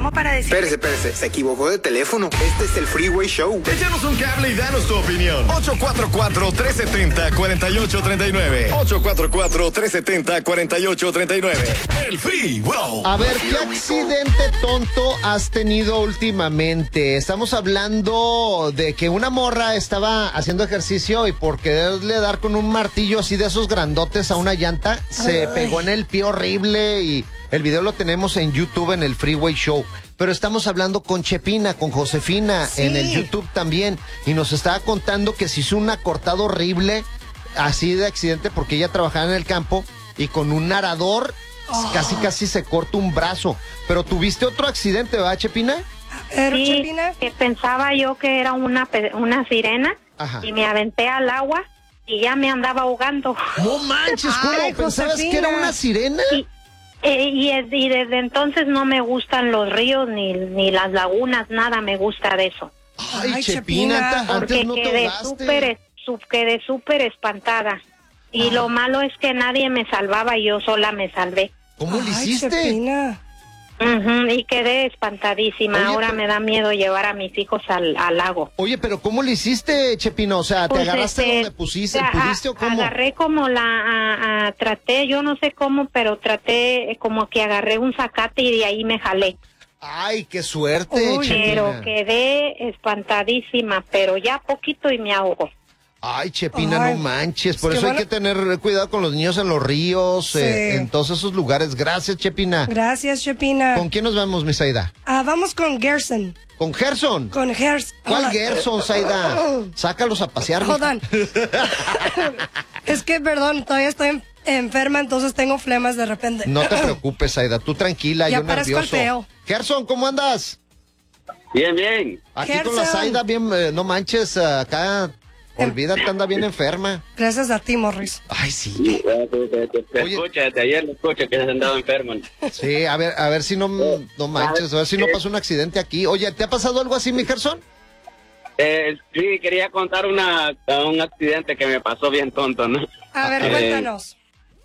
llamo para decir... Espérese, se equivocó de teléfono. Este es el Freeway Show. Échanos un cable y danos tu opinión. 844-370-4839. 844-370-4839. El Freeway. A ver, ¿qué accidente tonto has tenido últimamente? Estamos hablando de que una morra estaba haciendo ejercicio y por quererle dar con un martillo así de esos grandotes a una llanta, se pegó en el pie horrible y el video lo tenemos en YouTube en el Freeway Show. Pero estamos hablando con Chepina, con Josefina, en el YouTube también, y nos estaba contando que se hizo una cortada horrible así de accidente porque ella trabajaba en el campo y con un arador casi se corta un brazo. Pero tuviste otro accidente, ¿verdad, Chepina? Sí, Chepina, que pensaba yo que era una sirena. Ajá. Y me aventé al agua y ya me andaba ahogando. No manches, ¿cómo? Ay, ¿Pensabas Josefina. que era una sirena? Y desde entonces no me gustan los ríos ni las lagunas, nada me gusta de eso. Ay, Ay, Chepina, Chepina, antes Porque no te quedé ahogaste. quedé súper espantada. Y lo malo es que nadie me salvaba y yo sola me salvé. ¿Cómo lo Ay, hiciste? Chepina. Y quedé espantadísima. Oye, Ahora pero- me da miedo llevar a mis hijos al lago. Oye, pero ¿cómo lo hiciste, Chepina? O sea, ¿te Pues, agarraste donde pudiste o cómo? Agarré como traté, yo no sé cómo, pero traté como que agarré un zacate y de ahí me jalé. Ay, qué suerte, Uy, Pero Chepina. quedé espantadísima, pero ya poquito y me ahogo. Ay, Chepina, Ay, no manches. Por es que eso hay van a- que tener cuidado con los niños en los ríos, Sí. en todos esos lugares. Gracias, Chepina. Gracias, Chepina. ¿Con quién nos vamos, mi Saida? Vamos con Gerson. ¿Con Gerson? Con Gerson. ¿Cuál Gerson, Saida? Sácalos a pasear. Hold mija. on. Es que, perdón, todavía estoy enferma, entonces tengo flemas de repente. No te preocupes, Saida. Tú tranquila, Ya yo parezco nervioso. el feo. Gerson, ¿cómo andas? Bien. Aquí con la Gerson. Saida, bien, no manches, acá, olvídate, anda bien enferma. Gracias a ti, Morris. Ay, sí. Te Oye. escucha, desde ayer lo escucho que has andado enfermo. Sí, a ver si no manches, a ver si no pasa un accidente aquí. Oye, ¿te ha pasado algo así, mi Gerson? Sí, quería contar un accidente que me pasó bien tonto, ¿no? A ver, cuéntanos.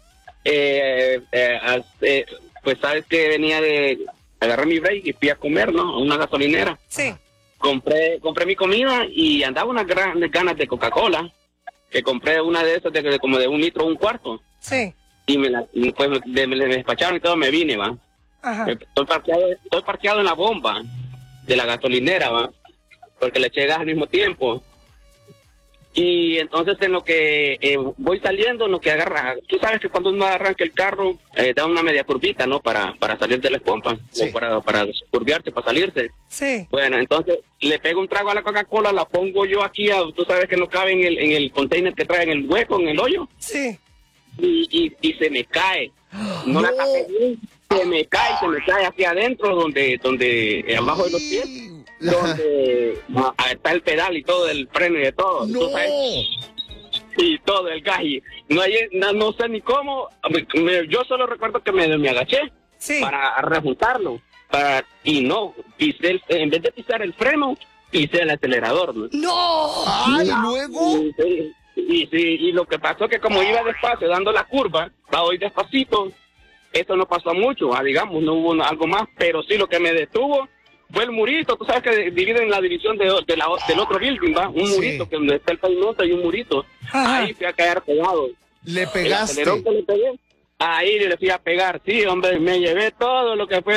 Pues sabes que agarré mi break y fui a comer, ¿no? A una gasolinera. Sí. Compré mi comida y andaba unas grandes ganas de Coca-Cola, que compré una de esas de como de 1 litro, 1/4. Sí. Y me despacharon y todo, me vine, ¿va? Ajá. Estoy parqueado en la bomba de la gasolinera, ¿va? Porque le eché gas al mismo tiempo. Y entonces en lo que voy saliendo, en lo que agarra, tú sabes que cuando uno arranca el carro, da una media curvita, ¿no? Para salir de la pompa, Sí. o para curviarse, para salirse. Sí. Bueno, entonces le pego un trago a la Coca-Cola, la pongo yo aquí, tú sabes que no cabe en el container que trae en el hueco, en el hoyo, Sí. y se me cae. No la tapé bien, se me cae hacia adentro, donde abajo de los pies, donde está el pedal y todo, el freno y de todo. ¡No! ¿Tú sabes? Y todo el gas, y no sé ni cómo, yo solo recuerdo que me agaché Sí. para rejuntarlo, y no, pisé en vez de pisar el freno, pisé el acelerador, ¿no? ¡No! Ay, ¿y luego? Y lo que pasó que como iba despacio, dando la curva, voy despacito, eso no pasó mucho, digamos, no hubo algo más, pero sí lo que me detuvo fue el murito. Tú sabes que dividen la división del otro building, ¿va? Un Sí. murito, que donde está el pavimento hay un murito. Ajá. Ahí fui a caer pegado. Le El pegaste. acelerón que le pegué, ahí le fui a pegar. Sí, hombre, me llevé todo lo que fue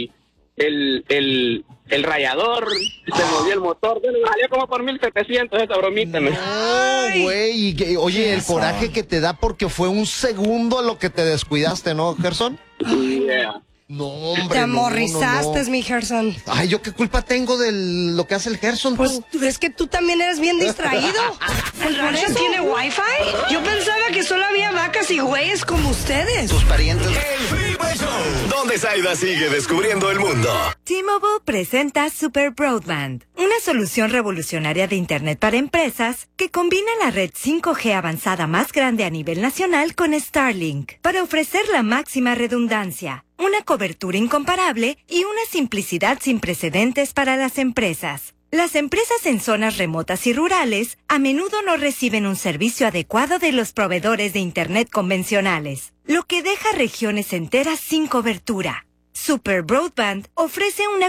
el rayador, se movió el motor, bueno, salió como por 1,700 esa bromita. ¿no? No, güey. Oye, el coraje que te da porque fue un segundo lo que te descuidaste, ¿no, Gerson? Yeah. No, hombre. Te no, amorrizaste, no. mi Gerson. Ay, ¿yo qué culpa tengo de lo que hace el Gerson? Pues es que tú también eres bien distraído. ¿El rancho tiene wifi? Yo pensaba que solo había vacas y güeyes como ustedes. Tus parientes. El Freeway Show. Donde Saida sigue descubriendo el mundo. T-Mobile presenta Super Broadband, una solución revolucionaria de Internet para empresas que combina la red 5G avanzada más grande a nivel nacional con Starlink para ofrecer la máxima redundancia, una cobertura incomparable y una simplicidad sin precedentes para las empresas. Las empresas en zonas remotas y rurales a menudo no reciben un servicio adecuado de los proveedores de Internet convencionales, lo que deja regiones enteras sin cobertura. Super Broadband ofrece una